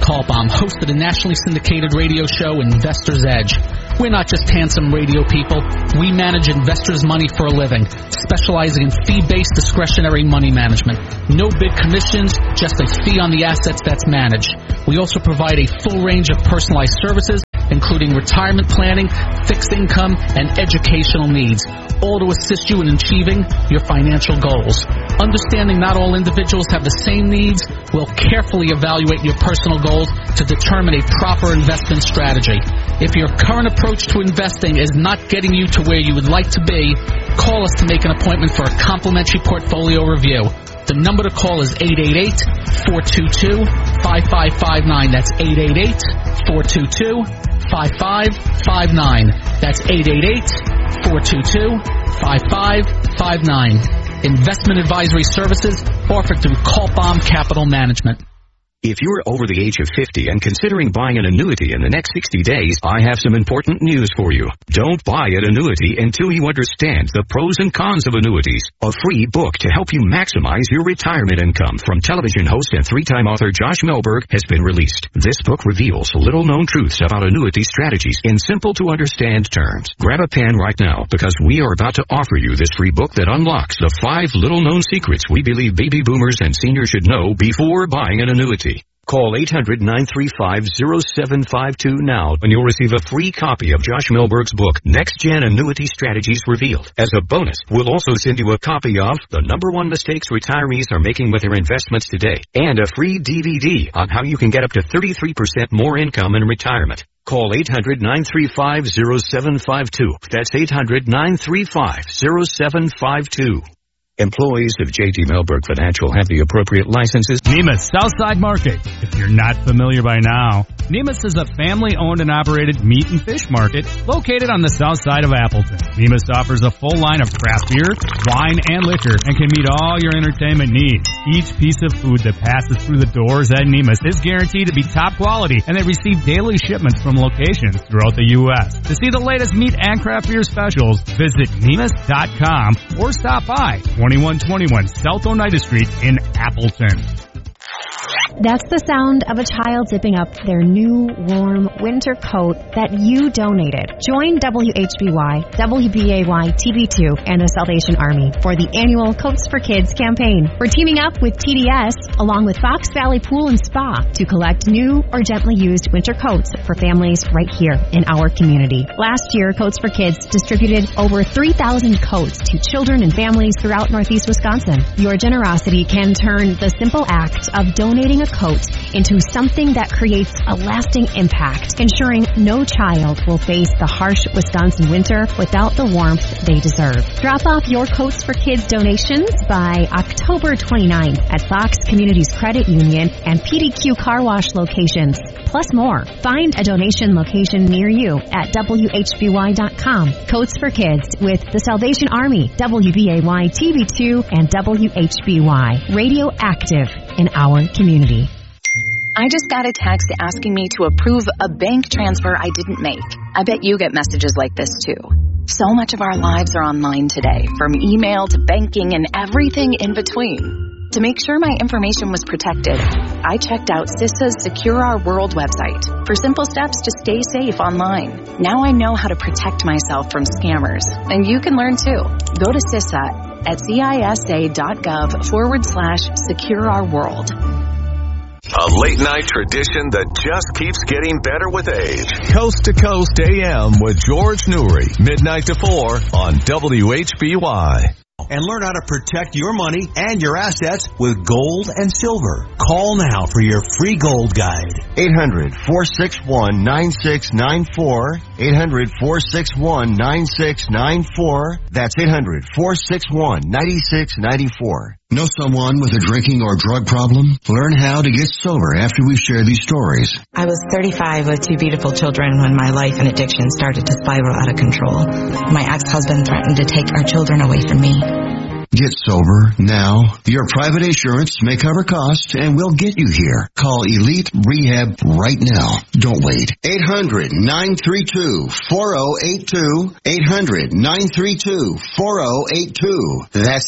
Kalbaum, host of the nationally syndicated radio show Investor's Edge. We're not just handsome radio people. We manage investors' money for a living, specializing in fee-based discretionary money management. No big commissions, just a fee on the assets that's managed. We also provide a full range of personalized services, including retirement planning, fixed income, and educational needs, all to assist you in achieving your financial goals. Understanding not all individuals have the same needs, we'll carefully evaluate your personal goals to determine a proper investment strategy. If your current approach to investing is not getting you to where you would like to be, call us to make an appointment for a complimentary portfolio review. The number to call is 888-422-5559. That's 888-422-5559. That's 888-422-5559. Investment advisory services offered through Kalbaum Capital Management. If you're over the age of 50 and considering buying an annuity in the next 60 days, I have some important news for you. Don't buy an annuity until you understand the pros and cons of annuities. A free book to help you maximize your retirement income from television host and three-time author Josh Melberg has been released. This book reveals little-known truths about annuity strategies in simple-to-understand terms. Grab a pen right now because we are about to offer you this free book that unlocks the 5 little-known secrets we believe baby boomers and seniors should know before buying an annuity. Call 800-935-0752 now and you'll receive a free copy of Josh Melberg's book, Next Gen Annuity Strategies Revealed. As a bonus, we'll also send you a copy of The #1 Mistakes Retirees Are Making with Their Investments Today and a free DVD on how you can get up to 33% more income in retirement. Call 800-935-0752. That's 800-935-0752. Employees of J.T. Melberg Financial have the appropriate licenses. Nemus Southside Market. If you're not familiar by now, Nemus is a family-owned and operated meat and fish market located on the south side of Appleton. Nemus offers a full line of craft beer, wine, and liquor and can meet all your entertainment needs. Each piece of food that passes through the doors at Nemus is guaranteed to be top quality, and they receive daily shipments from locations throughout the U.S. To see the latest meat and craft beer specials, visit Nemus.com or stop by 2121 South Oneida Street in Appleton. That's the sound of a child zipping up their new, warm winter coat that you donated. Join WHBY, WBAY TV2, and the Salvation Army for the annual Coats for Kids campaign. We're teaming up with TDS, along with Fox Valley Pool and Spa, to collect new or gently used winter coats for families right here in our community. Last year, Coats for Kids distributed over 3,000 coats to children and families throughout Northeast Wisconsin. Your generosity can turn the simple act of donating a coat into something that creates a lasting impact, ensuring no child will face the harsh Wisconsin winter without the warmth they deserve. Drop off your Coats for Kids donations by October 29th at Fox Communities Credit Union and PDQ Car Wash locations, plus more. Find a donation location near you at WHBY.com. Coats for Kids with the Salvation Army, WBAY TV2, and WHBY. Radio active in our community. I just got a text asking me to approve a bank transfer I didn't make. I bet you get messages like this too. So much of our lives are online today, from email to banking and everything in between. To make sure my information was protected, I checked out CISA's Secure Our World website for simple steps to stay safe online. Now I know how to protect myself from scammers, and you can learn too. Go to CISA at CISA.gov/SecureOurWorld. A late-night tradition that just keeps getting better with age. Coast to Coast AM with George Newry, midnight to 4 on WHBY. And learn how to protect your money and your assets with gold and silver. Call now for your free gold guide. 800-461-9694. 800-461-9694. That's 800-461-9694. Know someone with a drinking or drug problem? Learn how to get sober after we share these stories. I was 35 with 2 beautiful children when my life and addiction started to spiral out of control. My ex-husband threatened to take our children away from me. Get sober now. Your private insurance may cover costs and we'll get you here. Call Elite Rehab right now. Don't wait. 800-932-4082. 800-932-4082. That's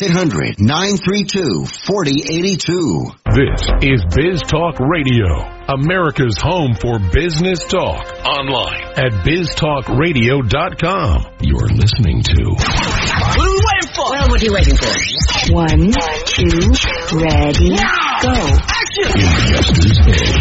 800-932-4082. This is Biz Talk Radio, America's home for business talk. Online at biztalkradio.com. You're listening to... What are we waiting for? Well, what are you waiting for? 1, 2, ready, go. Action! Investor's Edge.